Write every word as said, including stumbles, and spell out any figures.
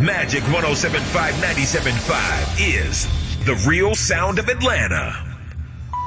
Magic one oh seven point five, ninety-seven point five is the real sound of Atlanta.